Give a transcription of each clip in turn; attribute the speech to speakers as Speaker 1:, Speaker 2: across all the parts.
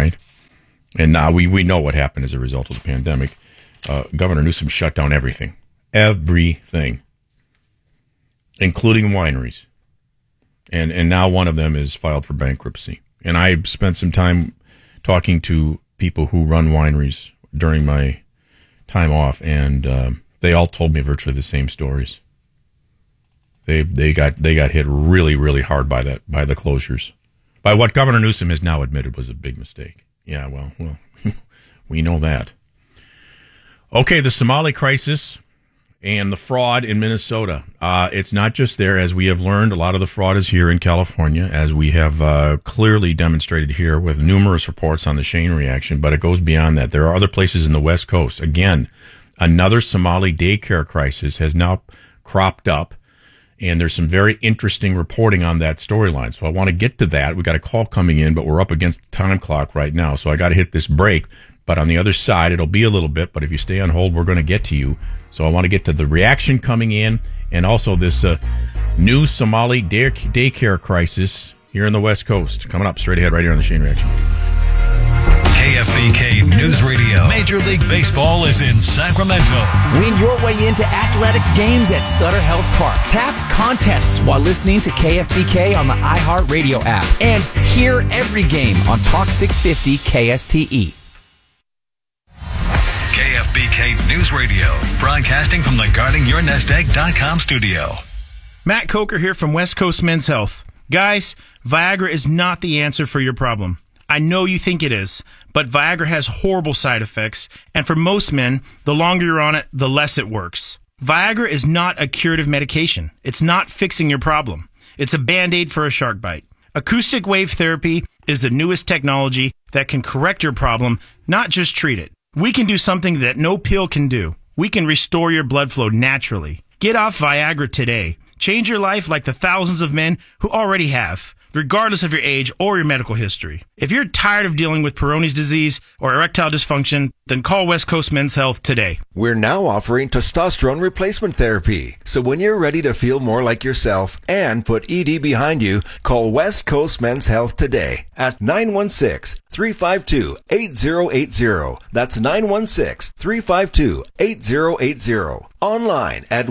Speaker 1: right? And now we know what happened as a result of the pandemic. Governor Newsom shut down everything, including wineries. And now one of them is filed for bankruptcy. And I spent some time talking to people who run wineries during my time off, and they all told me virtually the same stories. They got hit really, really hard by the closures, by what Governor Newsom has now admitted was a big mistake. Yeah, well, we know that. Okay, the Somali crisis and the fraud in Minnesota. It's not just there, as we have learned. A lot of the fraud is here in California, as we have clearly demonstrated here with numerous reports on the Shane reaction, but it goes beyond that. There are other places in the West Coast. Again, another Somali daycare crisis has now cropped up, and there's some very interesting reporting on that storyline. So I want to get to that. We got a call coming in, but we're up against the time clock right now, so I got to hit this break. But on the other side, it'll be a little bit, but if you stay on hold, we're going to get to you. So I want to get to the reaction coming in, and also this new Somali daycare crisis here in the West Coast. Coming up straight ahead right here on the Shane Reaction.
Speaker 2: KFBK News Radio. Major League Baseball is in Sacramento.
Speaker 3: Win your way into athletics games at Sutter Health Park. Tap contests while listening to KFBK on the iHeartRadio app. And hear every game on Talk 650 KSTE.
Speaker 2: KFBK News Radio, broadcasting from the GuardingYourNestEgg.com studio.
Speaker 4: Matt Coker here from West Coast Men's Health. Guys, Viagra is not the answer for your problem. I know you think it is, but Viagra has horrible side effects, and for most men, the longer you're on it, the less it works. Viagra is not a curative medication. It's not fixing your problem. It's a Band-Aid for a shark bite. Acoustic wave therapy is the newest technology that can correct your problem, not just treat it. We can do something that no pill can do. We can restore your blood flow naturally. Get off Viagra today. Change your life like the thousands of men who already have, regardless of your age or your medical history. If you're tired of dealing with Peyronie's disease or erectile dysfunction, then call West Coast Men's Health today.
Speaker 5: We're now offering testosterone replacement therapy. So when you're ready to feel more like yourself and put ED behind you, call West Coast Men's Health today at 916-352-8080. That's 916-352-8080. Online at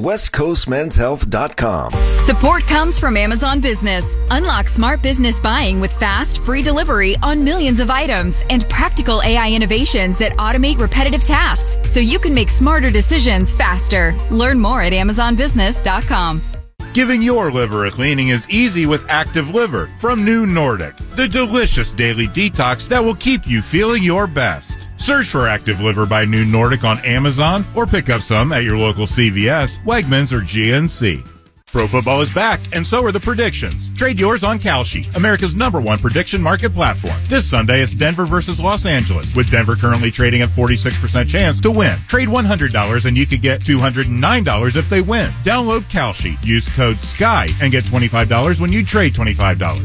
Speaker 5: westcoastmenshealth.com.
Speaker 6: Support comes from Amazon Business. Unlock smart business buying with fast, free delivery on millions of items and practical AI innovations that automate repetitive tasks so you can make smarter decisions faster. Learn more at amazonbusiness.com.
Speaker 7: Giving your liver a cleaning is easy with Active Liver from New Nordic, the delicious daily detox that will keep you feeling your best. Search for Active Liver by New Nordic on Amazon or pick up some at your local CVS, Wegmans, or GNC. Pro football is back, and so are the predictions. Trade yours on Kalshi, America's #1 prediction market platform. This Sunday, it's Denver versus Los Angeles, with Denver currently trading at 46% chance to win. Trade $100 and you could get $209 if they win. Download Kalshi, use code SKY, and get $25 when you trade $25.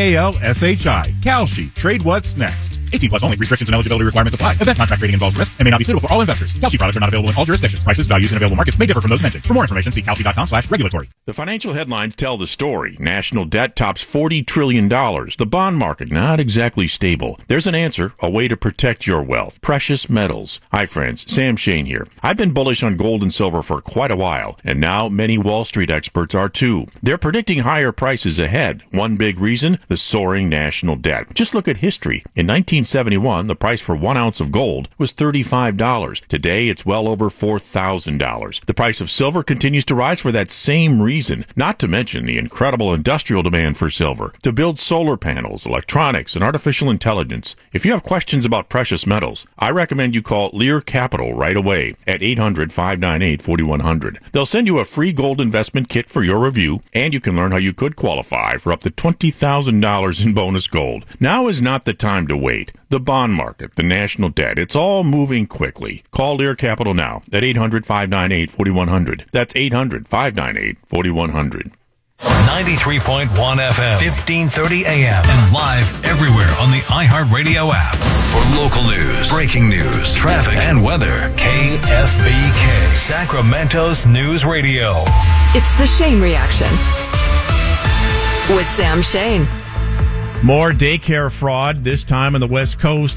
Speaker 7: KALSHI. Kalshi. Trade what's next. 18 plus only. Restrictions and eligibility requirements apply. Event contract trading involves risk and may not be suitable for all investors. Kalshi products are not available in all jurisdictions. Prices, values, and available markets may differ from those mentioned. For more information, see kalshi.com/regulatory.
Speaker 1: The financial headlines tell the story. National debt tops $40 trillion. The bond market, not exactly stable. There's an answer, a way to protect your wealth. Precious metals. Hi, friends. Sam Shane here. I've been bullish on gold and silver for quite a while, and now many Wall Street experts are too. They're predicting higher prices ahead. One big reason, the soaring national debt. Just look at history. In 1971, the price for 1 ounce of gold was $35. Today, it's well over $4,000. The price of silver continues to rise for that same reason, not to mention the incredible industrial demand for silver to build solar panels, electronics, and artificial intelligence. If you have questions about precious metals, I recommend you call Lear Capital right away at 800-598-4100. They'll send you a free gold investment kit for your review, and you can learn how you could qualify for up to $20,000 in bonus gold. Now is not the time to wait. The bond market, the national debt, it's all moving quickly. Call Lear Capital now at 800-598-4100. That's 800-598-4100.
Speaker 2: 93.1 FM, 1530 AM, and live everywhere on the iHeartRadio app. For local news, breaking news, traffic, and weather, KFBK, Sacramento's News Radio.
Speaker 8: It's the Shane Reaction with Sam Shane.
Speaker 1: More daycare fraud, this time on the West Coast.